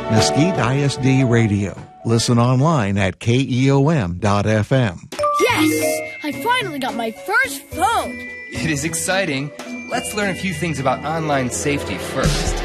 Mesquite ISD Radio. Listen online at KEOM.FM. Yes! I finally got my first phone! It is exciting. Let's learn a few things about online safety first.